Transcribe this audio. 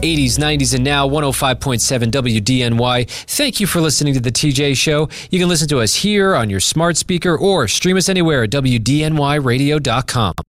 80s, 90s, and now 105.7 WDNY. Thank you for listening to The TJ Show. You can listen to us here on your smart speaker or stream us anywhere at WDNYradio.com.